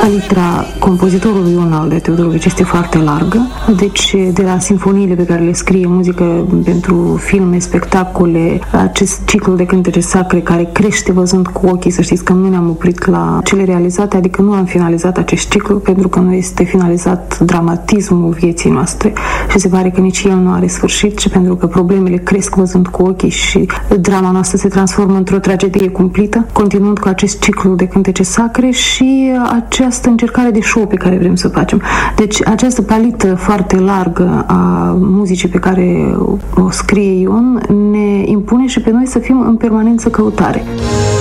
palitra compozitorului Ion Aldea Teodorovici este foarte largă, deci de la simfoniile pe care le scrie, muzică pentru filme, spectacole, acest ciclu de cântece sacre care crește văzând cu ochii, să știți că nu ne-am oprit la cele realizate, adică nu am finalizat acest ciclu pentru că nu este finalizat dramatismul vieții noastre și se pare că nici el nu are sfârșit și pentru că problemele cresc văzând cu ochii și drama noastră se transformă într-o tragedie cumplită, continuând cu acest ciclu de cântece sacre și această încercare de show pe care vrem să facem. Deci această palită foarte largă a muzicii pe care o scrie Ion ne impune și pe noi să fim în permanență căutare.